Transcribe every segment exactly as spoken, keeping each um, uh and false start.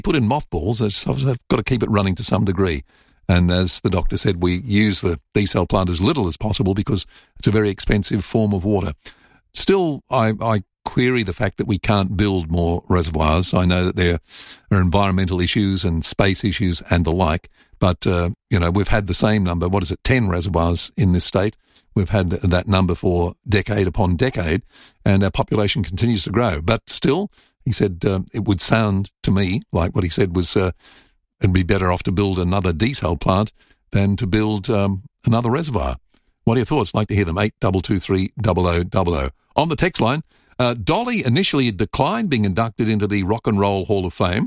put in mothballs, I've got to keep it running to some degree. And as the doctor said, we use the desal plant as little as possible because it's a very expensive form of water. Still, I, I query the fact that we can't build more reservoirs. I know that there are environmental issues and space issues and the like, but, uh, you know, we've had the same number, what is it, ten reservoirs in this state. We've had that number for decade upon decade, and our population continues to grow. But still, he said uh, it would sound to me like what he said was uh, it'd be better off to build another desal plant than to build um, another reservoir. What are your thoughts? I'd like to hear them. eight two two three, double oh double oh. On the text line, uh, Dolly initially declined being inducted into the Rock and Roll Hall of Fame,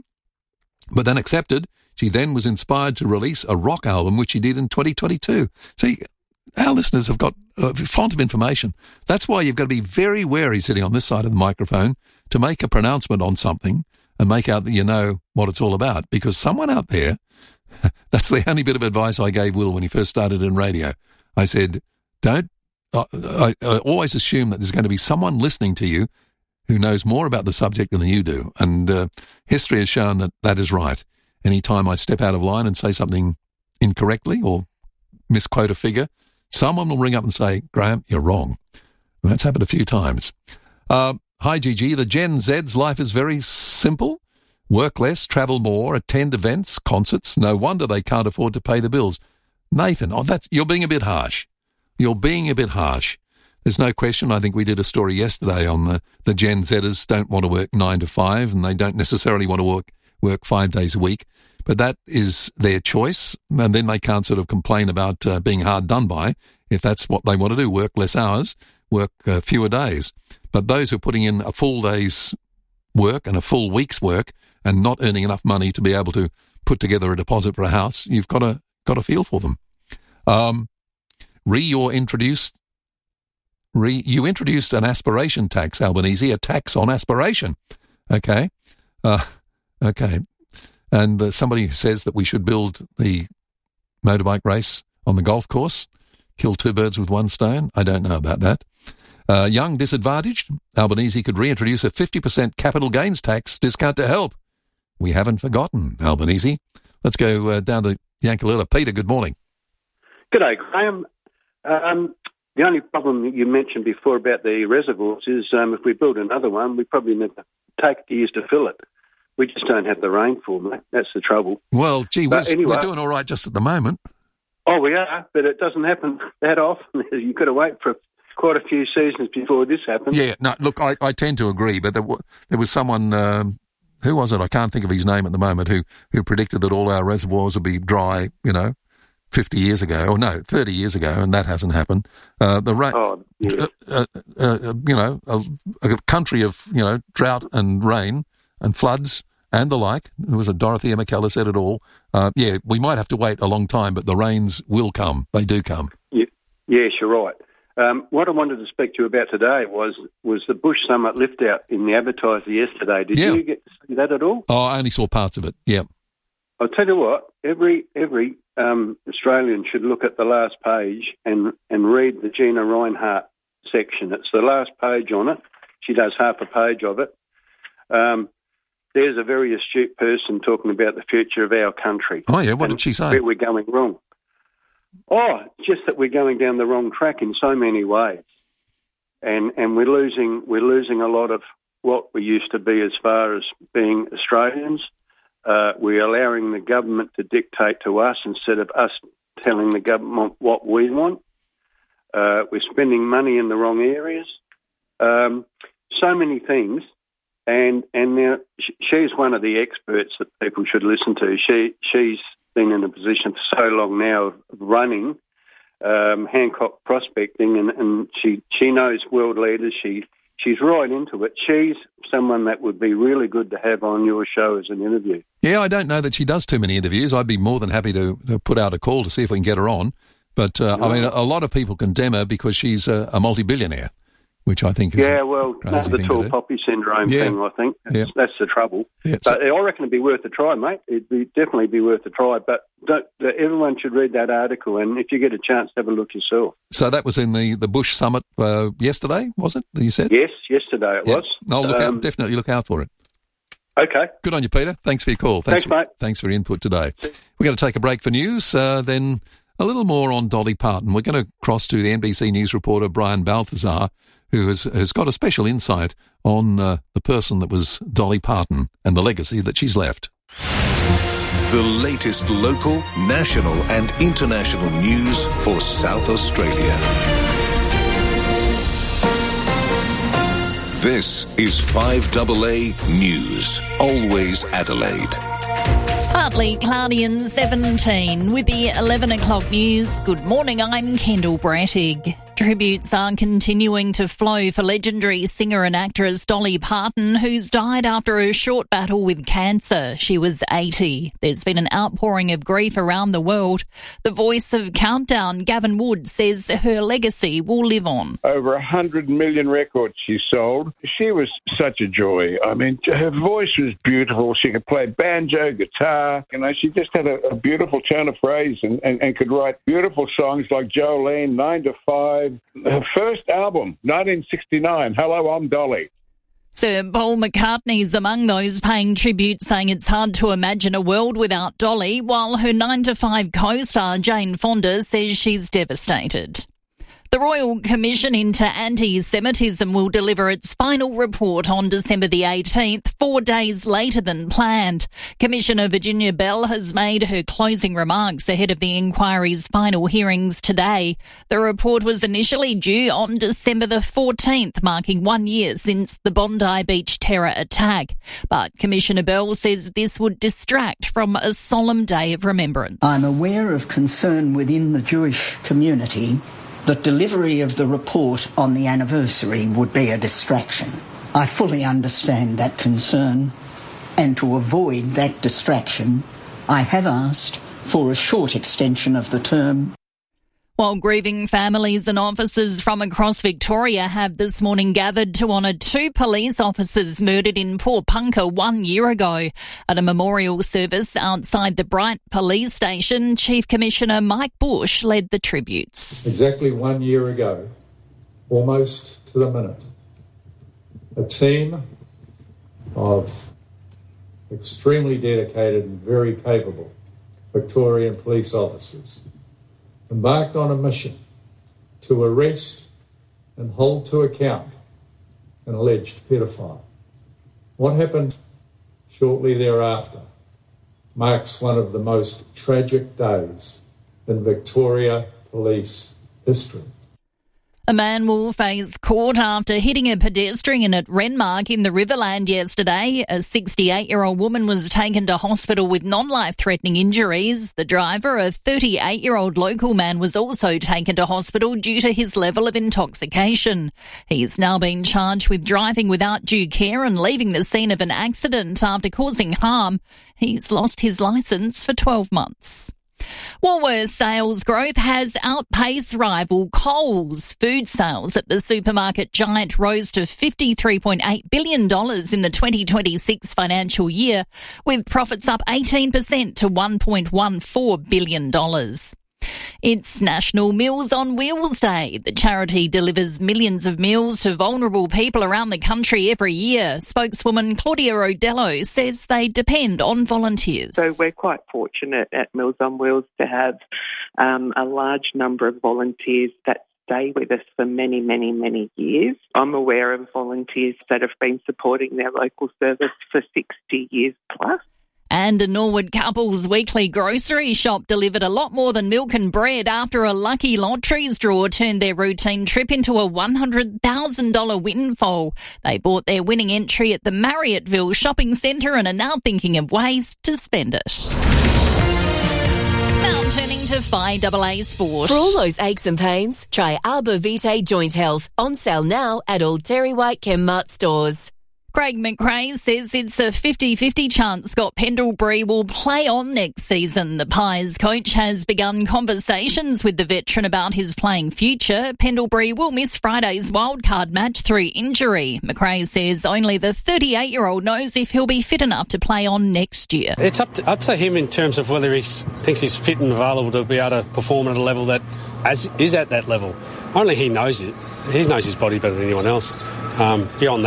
but then accepted. She then was inspired to release a rock album, which she did in twenty twenty-two. See, our listeners have got a font of information. That's why you've got to be very wary sitting on this side of the microphone to make a pronouncement on something and make out that you know what it's all about. Because someone out there, that's the only bit of advice I gave Will when he first started in radio. I said, don't, I, I, I always assume that there's going to be someone listening to you who knows more about the subject than you do. And uh, history has shown that that is right. Any time I step out of line and say something incorrectly or misquote a figure, someone will ring up and say, Graham, you're wrong. And that's happened a few times. Uh, hi, Gigi. The Gen Z's life is very simple. Work less, travel more, attend events, concerts. No wonder they can't afford to pay the bills. Nathan, oh, that's you're being a bit harsh. You're being a bit harsh. There's no question. I think we did a story yesterday on the, the Gen Zers don't want to work nine to five and they don't necessarily want to work, work five days a week. But that is their choice, and then they can't sort of complain about uh, being hard done by if that's what they want to do, work less hours, work uh, fewer days. But those who are putting in a full day's work and a full week's work and not earning enough money to be able to put together a deposit for a house, you've got to got to feel for them. Um, Re, you're introduced, Re, you introduced an aspiration tax, Albanese, a tax on aspiration. Okay, uh, okay. And uh, somebody who says that we should build the motorbike race on the golf course, kill two birds with one stone. I don't know about that. Uh, young, disadvantaged, Albanese could reintroduce a fifty percent capital gains tax discount to help. We haven't forgotten, Albanese. Let's go uh, down to Yankalilla. Peter, good morning. G'day, Graham. Um, the only problem that you mentioned before about the reservoirs is um, if we build another one, we probably never take years to fill it. We just don't have the rainfall, mate. That's the trouble. Well, gee whiz, anyway, we're doing all right just at the moment. Oh, we are, but it doesn't happen that often. You've got to wait for quite a few seasons before this happens. Yeah, no, look, I, I tend to agree, but there, w- there was someone, um, who was it? I can't think of his name at the moment, who, who predicted that all our reservoirs would be dry, you know, fifty years ago, or no, thirty years ago, and that hasn't happened. Uh, the ra- oh, yeah. uh, uh, uh, you know, a, a country of, you know, drought and rain and floods and the like. It was a Dorothea McKellar said it all. Uh, yeah, we might have to wait a long time, but the rains will come. They do come. Yeah, yes, you're right. Um, what I wanted to speak to you about today was was the Bush Summit lift out in the advertiser yesterday. Did yeah. you get to see that at all? Oh, I only saw parts of it, yeah. I'll tell you what, every every um, Australian should look at the last page and, and read the Gina Reinhart section. It's the last page on it. She does half a page of it. Um, there's a very astute person talking about the future of our country. Oh, yeah, what did she say? Where we're going wrong. Oh, just that we're going down the wrong track in so many ways. And and we're losing we're losing a lot of what we used to be as far as being Australians. Uh, we're allowing the government to dictate to us instead of us telling the government what we want. Uh, we're spending money in the wrong areas. Um, so many things. And and now she's one of the experts that people should listen to. She she's been in a position for so long now of running um, Hancock Prospecting, and, and she she knows world leaders. She she's right into it. She's someone that would be really good to have on your show as an interview. Yeah, I don't know that she does too many interviews. I'd be more than happy to, to put out a call to see if we can get her on. But uh, I mean, a, a lot of people condemn her because she's a, a multi-billionaire, which I think is yeah, well, that's the tall poppy syndrome yeah. thing. I think that's, yeah. that's the trouble. Yeah, but I reckon it'd be worth a try, mate. It'd be definitely be worth a try. But don't, everyone should read that article, and if you get a chance, have a look yourself. So that was in the, the Bush Summit uh, yesterday, was it? You said yes, yesterday it yeah. was. No, look um, out, definitely look out for it. Okay. Good on you, Peter. Thanks for your call. Thanks, for, mate. Thanks for your input today. We're going to take a break for news, uh, then a little more on Dolly Parton. We're going to cross to the N B C News reporter Brian Balthazar, who has, has got a special insight on uh, the person that was Dolly Parton and the legacy that she's left. The latest local, national and international news for South Australia. This is five A A News, always Adelaide. Partly cloudy and seventeen. With the eleven o'clock news, good morning, I'm Kendall Brattig. Tributes are continuing to flow for legendary singer and actress Dolly Parton, who's died after a short battle with cancer. She was eighty. There's been an outpouring of grief around the world. The voice of Countdown, Gavin Wood, says her legacy will live on. Over one hundred million records she sold. She was such a joy. I mean, her voice was beautiful. She could play banjo, guitar. You know, she just had a, a beautiful turn of phrase and, and, and could write beautiful songs like Jolene, Nine to Five. Her first album, nineteen sixty-nine, Hello, I'm Dolly. Sir Paul McCartney's among those paying tribute, saying it's hard to imagine a world without Dolly, while her nine to five co-star Jane Fonda says she's devastated. The Royal Commission into Anti-Semitism will deliver its final report on December the eighteenth, four days later than planned. Commissioner Virginia Bell has made her closing remarks ahead of the inquiry's final hearings today. The report was initially due on December the fourteenth, marking one year since the Bondi Beach terror attack. But Commissioner Bell says this would distract from a solemn day of remembrance. I'm aware of concern within the Jewish community that delivery of the report on the anniversary would be a distraction. I fully understand that concern, and to avoid that distraction, I have asked for a short extension of the term. While grieving families and officers from across Victoria have this morning gathered to honour two police officers murdered in Porepunkah one year ago. At a memorial service outside the Bright Police Station, Chief Commissioner Mike Bush led the tributes. Exactly one year ago, almost to the minute, a team of extremely dedicated and very capable Victorian police officers embarked on a mission to arrest and hold to account an alleged paedophile. What happened shortly thereafter marks one of the most tragic days in Victoria police history. A man will face court after hitting a pedestrian at Renmark in the Riverland yesterday. A sixty-eight-year-old woman was taken to hospital with non-life-threatening injuries. The driver, a thirty-eight-year-old local man, was also taken to hospital due to his level of intoxication. He's now been charged with driving without due care and leaving the scene of an accident after causing harm. He's lost his licence for twelve months. Woolworths sales growth has outpaced rival Coles. Food sales at the supermarket giant rose to fifty-three point eight billion dollars in the twenty twenty-six financial year, with profits up eighteen percent to one point one four billion dollars. It's National Meals on Wheels Day. The charity delivers millions of meals to vulnerable people around the country every year. Spokeswoman Claudia Rodello says they depend on volunteers. So we're quite fortunate at Meals on Wheels to have um, a large number of volunteers that stay with us for many, many, many years. I'm aware of volunteers that have been supporting their local service for sixty years plus. And a Norwood couple's weekly grocery shop delivered a lot more than milk and bread after a lucky lotteries draw turned their routine trip into a one hundred thousand dollars windfall. They bought their winning entry at the Marriotteville Shopping Centre and are now thinking of ways to spend it. Now turning to five A A Sport. For all those aches and pains, try Arbor Vitae Joint Health. On sale now at all Terry White Chemmart stores. Craig McRae says it's a fifty-fifty chance Scott Pendlebury will play on next season. The Pies coach has begun conversations with the veteran about his playing future. Pendlebury will miss Friday's wildcard match through injury. McRae says only the thirty-eight-year-old knows if he'll be fit enough to play on next year. It's up to, up to him in terms of whether he thinks he's fit and available to be able to perform at a level that as, is at that level. Only he knows it. He knows his body better than anyone else. Um, beyond that,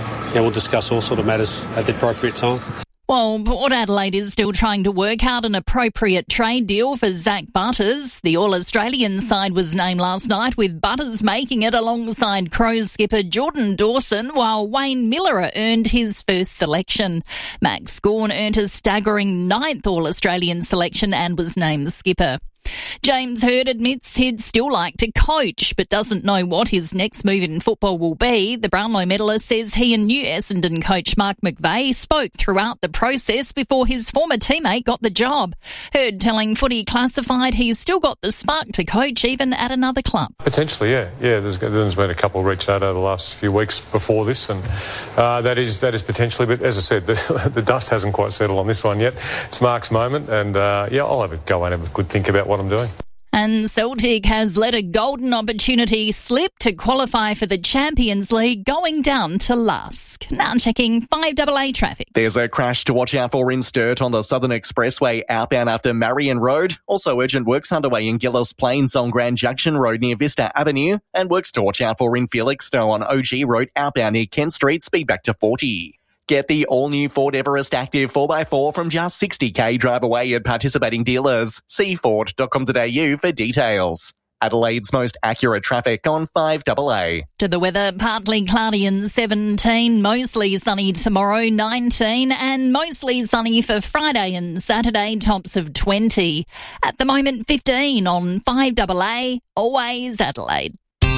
yeah, we'll discuss all sort of matters at the appropriate time. Well, Port Adelaide is still trying to work out an appropriate trade deal for Zach Butters. The All-Australian side was named last night, with Butters making it alongside Crows skipper Jordan Dawson, while Wayne Miller earned his first selection. Max Gawn earned a staggering ninth All-Australian selection and was named skipper. James Hird admits he'd still like to coach, but doesn't know what his next move in football will be. The Brownlow medalist says he and new Essendon coach Mark McVeigh spoke throughout the process before his former teammate got the job. Hird telling Footy Classified he's still got the spark to coach even at another club. Potentially, yeah. Yeah, there's, there's been a couple reached out over the last few weeks before this, and uh, that is that is potentially, but as I said, the, the dust hasn't quite settled on this one yet. It's Mark's moment, and uh, yeah, I'll have a go and have a good think about what I'm doing. And Celtic has let a golden opportunity slip to qualify for the Champions League, going down to Lusk. Now checking five A A traffic. There's a crash to watch out for in Sturt on the Southern Expressway outbound after Marion Road. Also urgent works underway in Gillis Plains on Grand Junction Road near Vista Avenue. And works to watch out for in Felixstowe on O G Road outbound near Kent Street, speed back to forty. Get the all-new Ford Everest Active four by four from just sixty k drive away at participating dealers. See ford dot com dot a u for details. Adelaide's most accurate traffic on five A A. To the weather, partly cloudy and seventeen, mostly sunny tomorrow, nineteen, and mostly sunny for Friday and Saturday, tops of twenty. At the moment, fifteen on five A A, always Adelaide.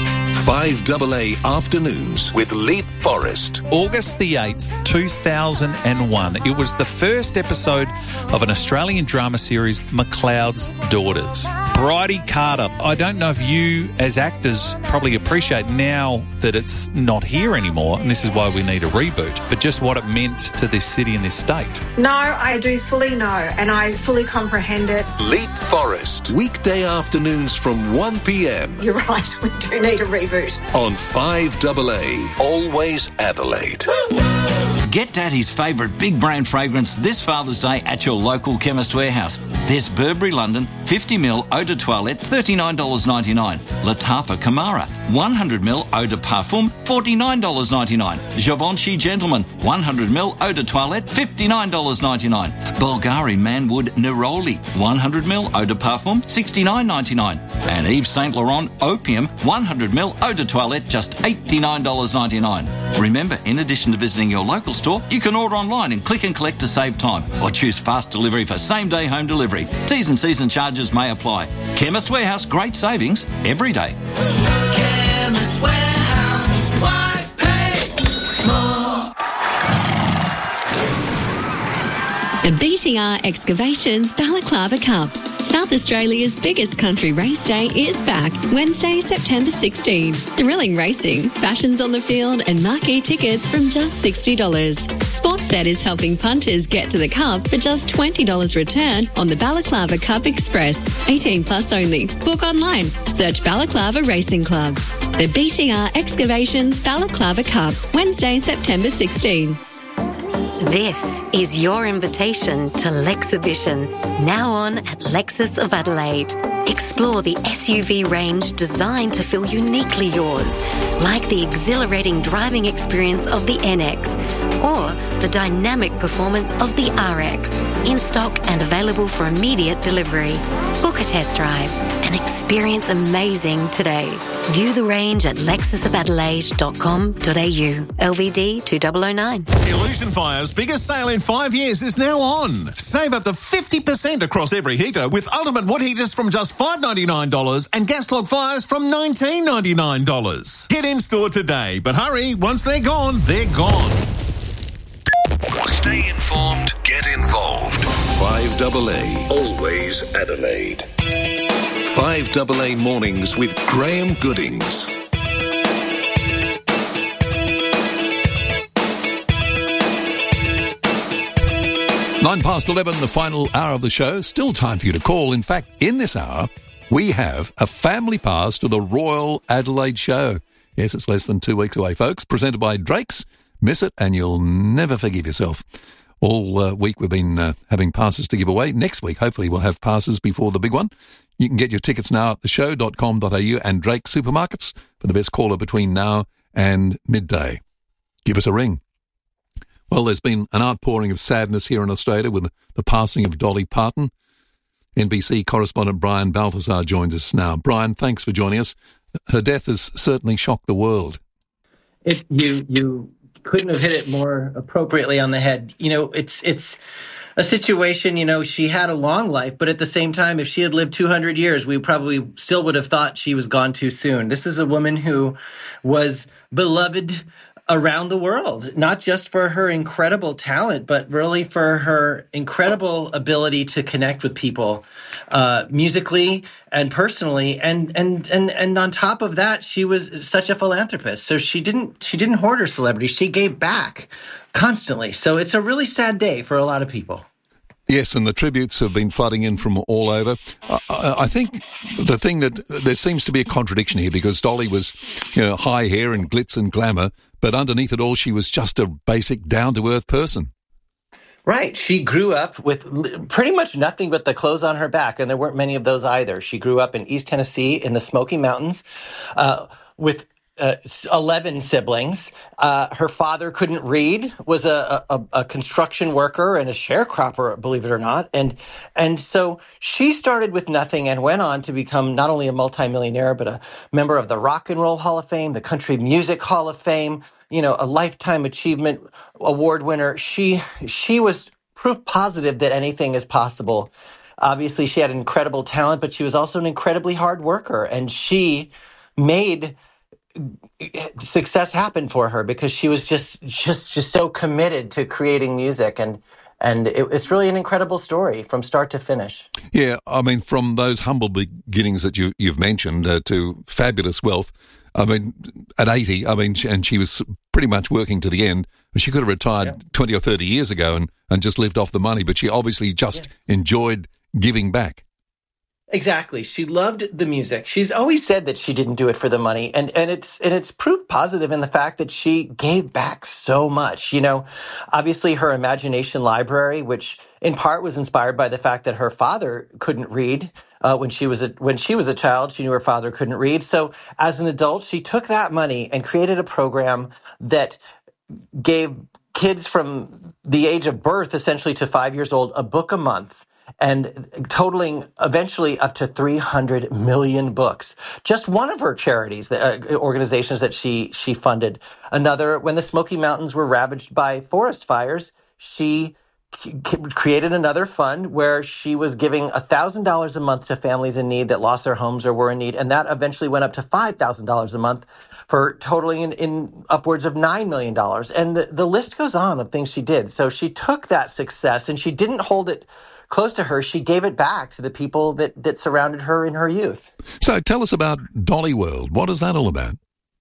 five A A Afternoons with Leap Forest. August the eighth, two thousand one. It was the first episode of an Australian drama series, McLeod's Daughters. Bridie Carter. I don't know if you, as actors, probably appreciate now that it's not here anymore, and this is why we need a reboot, but just what it meant to this city and this state. No, I do fully know, and I fully comprehend it. Leap Forest. Weekday afternoons from one p m. You're right, we do need a reboot. On five A A. Always Adelaide. Get Daddy's favourite big brand fragrance this Father's Day at your local Chemist Warehouse. There's Burberry London fifty milliliter Eau de Toilette thirty-nine dollars ninety-nine. Lattafa Camara one hundred milliliter Eau de Parfum forty-nine dollars ninety-nine. Givenchy Gentleman one hundred milliliter Eau de Toilette fifty-nine dollars ninety-nine. Bulgari Manwood Neroli one hundred milliliter Eau de Parfum sixty-nine dollars ninety-nine. And Yves Saint Laurent Opium one hundred milliliter Eau de Toilette just eighty-nine dollars ninety-nine. Remember, in addition to visiting your local store, you can order online and click and collect to save time, or choose fast delivery for same-day home delivery. T's and C's and charges may apply. Chemist Warehouse, great savings every day. Chemist Warehouse, why pay more? The B T R Excavations Balaclava Cup. South Australia's biggest country race day is back, Wednesday, September sixteenth. Thrilling racing, fashions on the field and marquee tickets from just sixty dollars. Sportsbet is helping punters get to the Cup for just twenty dollars return on the Balaclava Cup Express. eighteen plus only. Book online. Search Balaclava Racing Club. The B T R Excavations Balaclava Cup, Wednesday, September sixteenth. This is your invitation to Lexhibition, now on at Lexus of Adelaide. Explore the S U V range designed to feel uniquely yours, like the exhilarating driving experience of the N X or the dynamic performance of the R X, in stock and available for immediate delivery. Book a test drive and experience amazing today. View the range at lexus of adelaide dot com dot a u. L V D two thousand nine. Illusion Fire's biggest sale in five years is now on. Save up to fifty percent across every heater with ultimate wood heaters from just five dollars ninety-nine and gas log fires from nineteen dollars ninety-nine. Get in store today, but hurry, once they're gone, they're gone. Stay informed, get involved. five A A, always Adelaide. five A A Mornings with Graham Goodings. Nine past eleven, the final hour of the show. Still time for you to call. In fact, in this hour, we have a family pass to the Royal Adelaide Show. Yes, it's less than two weeks away, folks. Presented by Drake's. Miss it and you'll never forgive yourself. All uh, week we've been uh, having passes to give away. Next week, hopefully, we'll have passes before the big one. You can get your tickets now at the show dot com dot a u and Drake Supermarkets for the best caller between now and midday. give us a ring. Well, there's been an outpouring of sadness here in Australia with the passing of Dolly Parton. N B C correspondent Brian Balthazar joins us now. Brian, thanks for joining us. Her death has certainly shocked the world. It, you you couldn't have hit it more appropriately on the head. You know, it's it's a situation, you know, she had a long life, but at the same time, if she had lived two hundred years, we probably still would have thought she was gone too soon. This is a woman who was beloved around the world, not just for her incredible talent, but really for her incredible ability to connect with people uh, musically and personally. And, and, and, and on top of that, she was such a philanthropist. So she didn't, she didn't hoard her celebrity. She gave back constantly. So it's a really sad day for a lot of people. Yes, and the tributes have been flooding in from all over. I, I think the thing that there seems to be a contradiction here, because Dolly was, you know, high hair and glitz and glamour, but underneath it all, she was just a basic down-to-earth person. Right. She grew up with pretty much nothing but the clothes on her back, and there weren't many of those either. She grew up in East Tennessee in the Smoky Mountains uh, with Uh, eleven siblings. Uh, her father couldn't read, was a, a, a construction worker and a sharecropper, believe it or not. And and so she started with nothing and went on to become not only a multimillionaire, but a member of the Rock and Roll Hall of Fame, the Country Music Hall of Fame, you know, a Lifetime Achievement Award winner. She she was proof positive that anything is possible. Obviously, she had incredible talent, but she was also an incredibly hard worker. And she made success happened for her because she was just just just so committed to creating music, and and it, it's really an incredible story from start to finish. Yeah, I mean, from those humble beginnings that you you've mentioned uh, to fabulous wealth. I mean, at eighty, I mean, and she was pretty much working to the end. She could have retired yeah. twenty or thirty years ago and and just lived off the money, but she obviously just yeah. enjoyed giving back. Exactly. She loved the music. She's always said that she didn't do it for the money. And, and it's and it's proof positive in the fact that she gave back so much. You know, obviously her imagination library, which in part was inspired by the fact that her father couldn't read. Uh, when she was a, when she was a child, she knew her father couldn't read. So as an adult, she took that money and created a program that gave kids from the age of birth, essentially to five years old, a book a month, and totaling eventually up to three hundred million books. Just one of her charities, the uh, organizations that she she funded. Another, when the Smoky Mountains were ravaged by forest fires, she c- created another fund where she was giving one thousand dollars a month to families in need that lost their homes or were in need, and that eventually went up to five thousand dollars a month, for totaling in, in upwards of nine million dollars. And the, the list goes on of things she did. So she took that success and she didn't hold it close to her. She gave it back to the people that, that surrounded her in her youth. So tell us about Dolly World. What is that all about?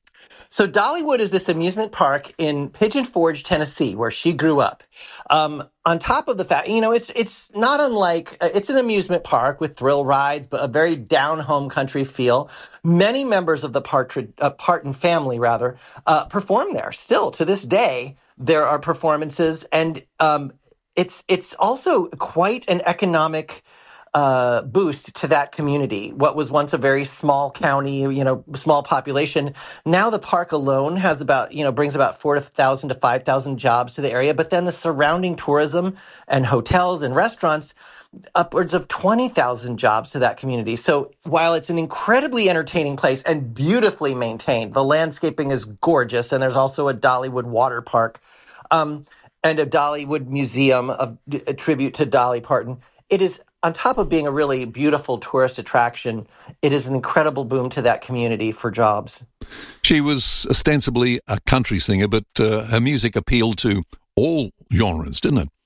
So Dollywood is this amusement park in Pigeon Forge, Tennessee, where she grew up. Um, on top of the fact, you know, it's it's not unlike, uh, it's an amusement park with thrill rides, but a very down-home country feel. Many members of the Partridge, uh, Parton family, rather, uh, perform there. Still, to this day, there are performances, and um, it's it's also quite an economic uh, boost to that community. What was once a very small county, you know, small population, now the park alone has about, you know, brings about four thousand to five thousand jobs to the area. But then the surrounding tourism and hotels and restaurants, upwards of twenty thousand jobs to that community. So while it's an incredibly entertaining place and beautifully maintained, the landscaping is gorgeous, and there's also a Dollywood water park um, and a Dollywood museum of a tribute to Dolly Parton. It is, on top of being a really beautiful tourist attraction, it is an incredible boom to that community for jobs. She was ostensibly a country singer, but uh, her music appealed to all genres, didn't it?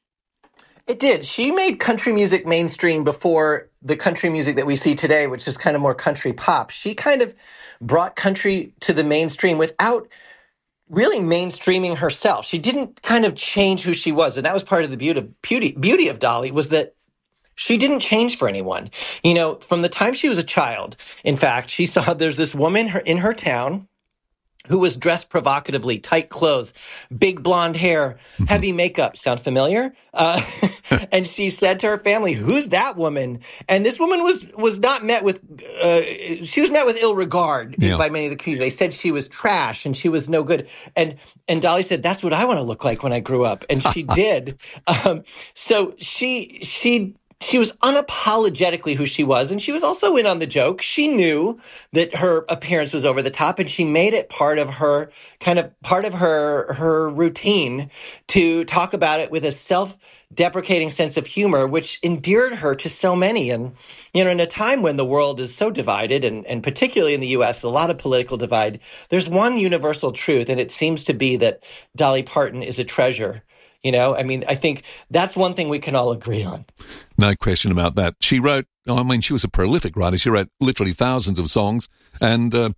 It did. She made country music mainstream before the country music that we see today, which is kind of more country pop. She kind of brought country to the mainstream without really mainstreaming herself. She didn't kind of change who she was, and that was part of the beauty, beauty, beauty of Dolly, was that she didn't change for anyone. You know, from the time she was a child, in fact, she saw there's this woman in her town who was dressed provocatively, tight clothes, big blonde hair, heavy makeup. Sound familiar? Uh, and she said to her family, "Who's that woman?" And this woman was was not met with, uh, she was met with ill regard Yeah. by many of the community. They said she was trash and she was no good. And and Dolly said, "That's what I want to look like when I grew up," and she did. Um, so she she. She was unapologetically who she was, and she was also in on the joke. She knew that her appearance was over the top, and she made it part of her kind of part of her her routine to talk about it with a self-deprecating sense of humor, which endeared her to so many. And you know, in a time when the world is so divided, and, and particularly in the U S, a lot of political divide, there's one universal truth, and it seems to be that Dolly Parton is a treasure. You know, I mean, I think that's one thing we can all agree on. No question about that. She wrote, I mean, she was a prolific writer. She wrote literally thousands of songs, and uh,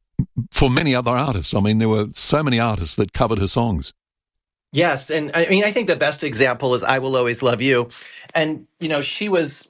for many other artists. I mean, there were so many artists that covered her songs. Yes, and I mean, I think the best example is "I Will Always Love You." And, you know, she was,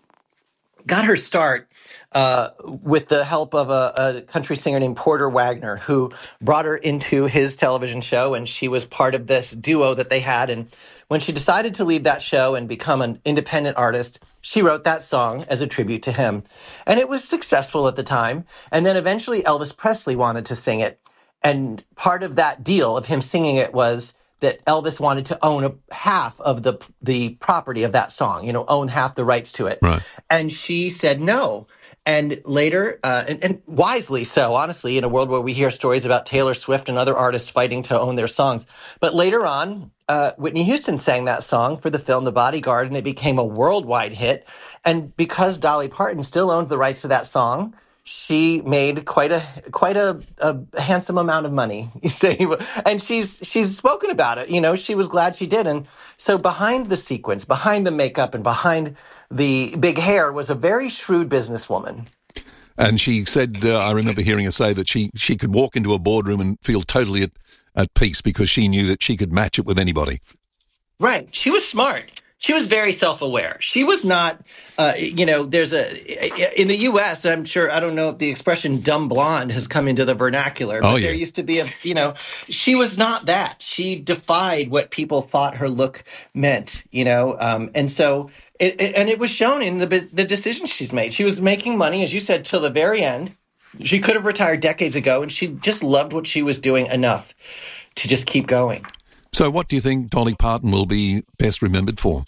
got her start uh, with the help of a, a country singer named Porter Wagner, who brought her into his television show, and she was part of this duo that they had. And when she decided to leave that show and become an independent artist, she wrote that song as a tribute to him. And it was successful at the time. And then eventually Elvis Presley wanted to sing it. And part of that deal of him singing it was that Elvis wanted to own a half of the the property of that song, you know, own half the rights to it. Right. And she said no. And later, uh, and, and wisely so, honestly, in a world where we hear stories about Taylor Swift and other artists fighting to own their songs. But later on, uh, Whitney Houston sang that song for the film The Bodyguard, and it became a worldwide hit. And because Dolly Parton still owns the rights to that song, she made quite a quite a, a handsome amount of money. You say, and she's she's spoken about it. You know, she was glad she did. And so behind the sequence, behind the makeup, and behind the big hair was a very shrewd businesswoman. And she said, uh, I remember hearing her say that she, she could walk into a boardroom and feel totally at, at peace because she knew that she could match it with anybody. Right. She was smart. She was very self-aware. She was not, uh, you know, there's a, in the U S, I'm sure, I don't know if the expression dumb blonde has come into the vernacular, but oh, yeah. there used to be a, you know, she was not that. She defied what people thought her look meant, you know, um, and so, it, it, and it was shown in the the decisions she's made. She was making money, as you said, till the very end. She could have retired decades ago, and she just loved what she was doing enough to just keep going. So what do you think Dolly Parton will be best remembered for?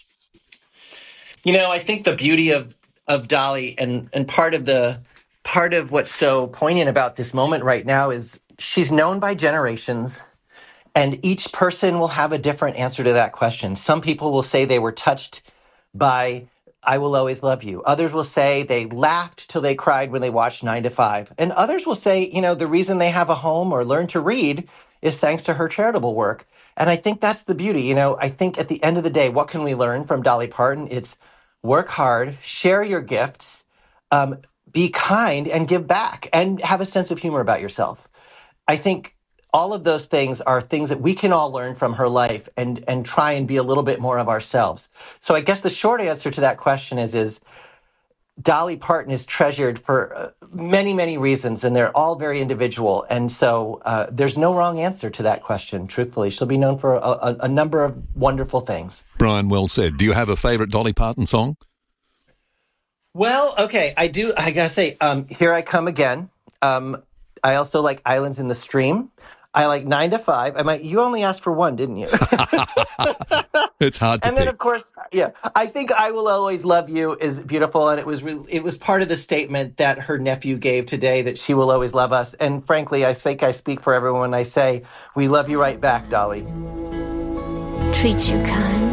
You know, I think the beauty of, of Dolly and, and part of the part of what's so poignant about this moment right now is she's known by generations, and each person will have a different answer to that question. Some people will say they were touched by I Will Always Love You. Others will say they laughed till they cried when they watched nine to five. And others will say, you know, the reason they have a home or learn to read is thanks to her charitable work. And I think that's the beauty. You know, I think at the end of the day, what can we learn from Dolly Parton? It's work hard, share your gifts, um, be kind, and give back, and have a sense of humor about yourself. I think all of those things are things that we can all learn from her life and and try and be a little bit more of ourselves. So I guess the short answer to that question is, is Dolly Parton is treasured for uh, many, many reasons, and they're all very individual. And so uh, there's no wrong answer to that question, truthfully. She'll be known for a, a, a number of wonderful things. Brian, well said. Do you have a favourite Dolly Parton song? Well, okay, I do. I gotta say, um, Here I Come Again. Um, I also like Islands in the Stream. I like Nine to Five. I might. You only asked for one, didn't you? It's hard to and pick. then, of course, yeah. I think I Will Always Love You is beautiful, and it was re- it was part of the statement that her nephew gave today, that she will always love us. And frankly, I think I speak for everyone when I say we love you right back, Dolly. Treat you kind.